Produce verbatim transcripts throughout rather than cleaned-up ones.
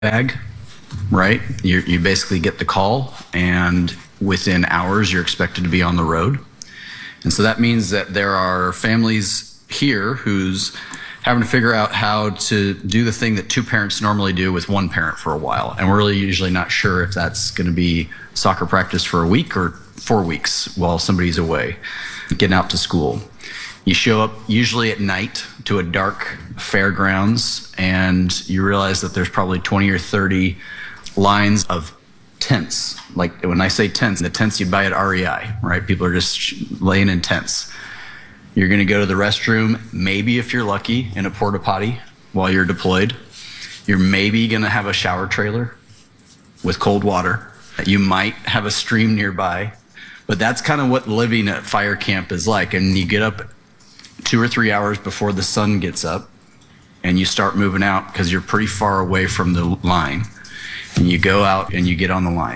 bag, right? You you basically get the call, and within hours you're expected to be on the road. And so that means that there are families here who's having to figure out how to do the thing that two parents normally do with one parent for a while. And we're really usually not sure if that's going to be soccer practice for a week or four weeks while somebody's away, getting out to school. You show up usually at night to a dark fairgrounds, and you realize that there's probably twenty or thirty lines of tents. Like when I say tents, the tents you buy at R E I, right? People are just laying in tents. You're going to go to the restroom, maybe if you're lucky, in a porta potty while you're deployed. You're maybe going to have a shower trailer with cold water. You might have a stream nearby, but that's kind of what living at fire camp is like. And you get up two or three hours before the sun gets up, and you start moving out because you're pretty far away from the line. And you go out and you get on the line.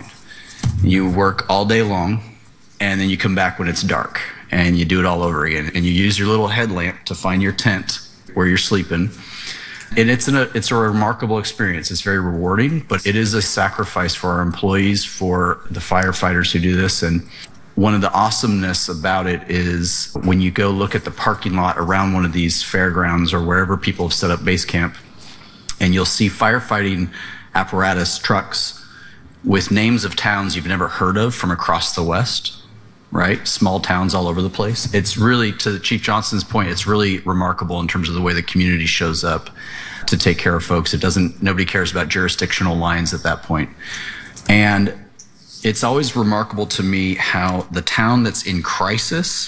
You work all day long, and then you come back when it's dark, and you do it all over again. And you use your little headlamp to find your tent where you're sleeping. And it's an, a, it's a remarkable experience. It's very rewarding, but it is a sacrifice for our employees, for the firefighters who do this. And one of the awesomeness about it is when you go look at the parking lot around one of these fairgrounds or wherever people have set up base camp, and you'll see firefighting apparatus trucks with names of towns you've never heard of from across the West, right? Small towns all over the place. It's really, to Chief Johnson's point, it's really remarkable in terms of the way the community shows up to take care of folks. It doesn't, nobody cares about jurisdictional lines at that point. And it's always remarkable to me how the town that's in crisis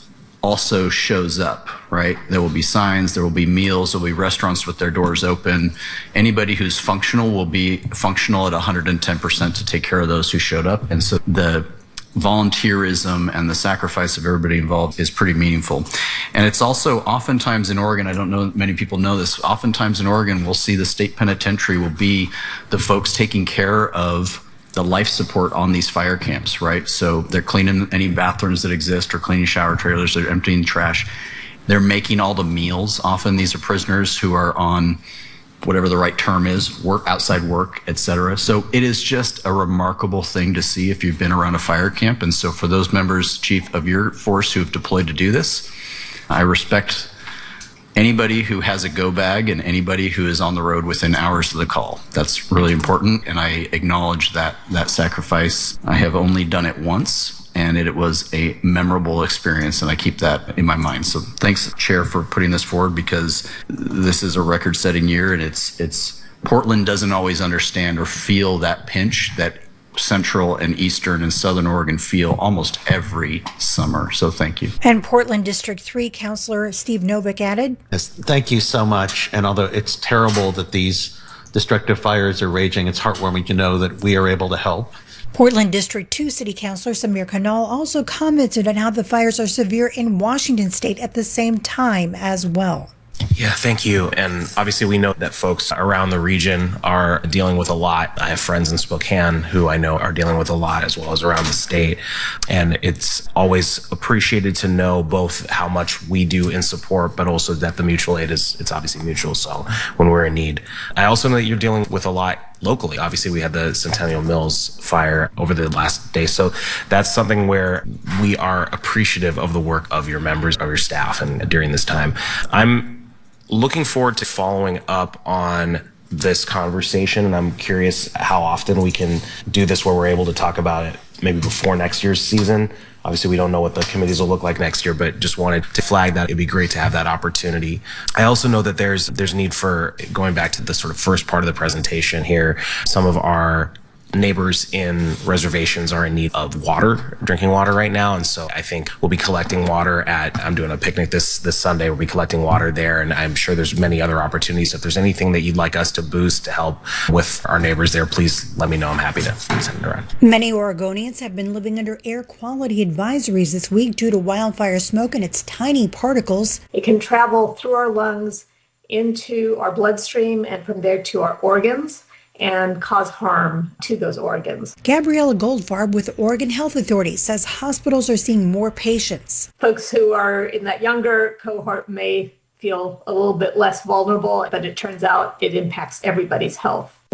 also shows up, right? There will be signs, there will be meals, there will be restaurants with their doors open. Anybody who's functional will be functional at one hundred ten percent to take care of those who showed up. And so the volunteerism and the sacrifice of everybody involved is pretty meaningful. And it's also oftentimes in Oregon, I don't know many people know this, oftentimes in Oregon we'll see the state penitentiary will be the folks taking care of the life support on these fire camps, right? So they're cleaning any bathrooms that exist or cleaning shower trailers, they're emptying trash. They're making all the meals. Often these are prisoners who are on whatever the right term is, work, outside work, et cetera. So it is just a remarkable thing to see if you've been around a fire camp. And so for those members, Chief, of your force who have deployed to do this, I respect anybody who has a go bag and anybody who is on the road within hours of the call. That's really important, and I acknowledge that that sacrifice. I have only done it once, and it, it was a memorable experience, and I keep that in my mind. So thanks, Chair, for putting this forward, because this is a record-setting year, and it's it's Portland doesn't always understand or feel that pinch that Central and Eastern and Southern Oregon feel almost every summer. So thank you. And Portland District three Councilor Steve Novick added. Yes, thank you so much. And although it's terrible that these destructive fires are raging, it's heartwarming to know that we are able to help. Portland District two City Councilor Samir Kanal also commented on how the fires are severe in Washington State at the same time as well. Yeah, thank you. And obviously we know that folks around the region are dealing with a lot. I have friends in Spokane who I know are dealing with a lot, as well as around the state. And it's always appreciated to know both how much we do in support, but also that the mutual aid is, it's obviously mutual. So when we're in need, I also know that you're dealing with a lot locally. Obviously, we had the Centennial Mills fire over the last day. So that's something where we are appreciative of the work of your members, of your staff, and during this time. I'm looking forward to following up on this conversation, and I'm curious how often we can do this where we're able to talk about it maybe before next year's season. Obviously, we don't know what the committees will look like next year, but just wanted to flag that it'd be great to have that opportunity. I also know that there's there's need for, going back to the sort of first part of the presentation here, some of our neighbors in reservations are in need of water, drinking water right now. And so I think we'll be collecting water at, I'm doing a picnic this this Sunday, we'll be collecting water there. And I'm sure there's many other opportunities. So if there's anything that you'd like us to boost to help with our neighbors there, please let me know. I'm happy to send it around. Many Oregonians have been living under air quality advisories this week due to wildfire smoke and its tiny particles. It can travel through our lungs into our bloodstream and from there to our organs and cause harm to those organs. Gabriella Goldfarb with Oregon Health Authority says hospitals are seeing more patients. Folks who are in that younger cohort may feel a little bit less vulnerable, but it turns out it impacts everybody's health.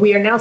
We are now